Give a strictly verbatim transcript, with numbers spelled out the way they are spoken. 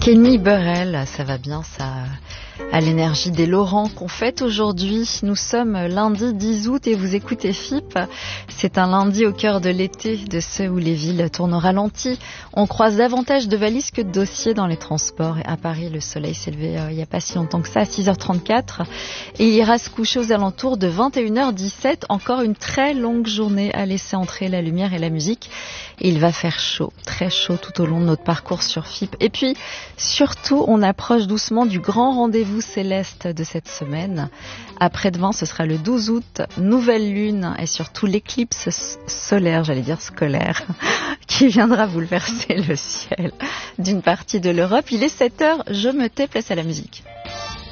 Kenny Burrell, ça va bien, ça à l'énergie des Laurents qu'on fête aujourd'hui. Nous sommes lundi dix août et vous écoutez F I P. C'est un lundi au cœur de l'été, de ceux où les villes tournent au ralenti. On croise davantage de valises que de dossiers dans les transports. Et à Paris, le soleil s'est levé euh, il n'y a pas si longtemps que ça, à six heures trente-quatre. Et il ira se coucher aux alentours de vingt et une heures dix-sept. Encore une très longue journée à laisser entrer la lumière et la musique. Et il va faire chaud, très chaud tout au long de notre parcours sur F I P. Et puis, surtout, on approche doucement du grand rendez-vous céleste de cette semaine. Après-demain, ce sera le douze août, nouvelle lune et surtout l'éclipse solaire, j'allais dire scolaire, qui viendra bouleverser le ciel d'une partie de l'Europe. Il est sept heures, je me tais, place à la musique.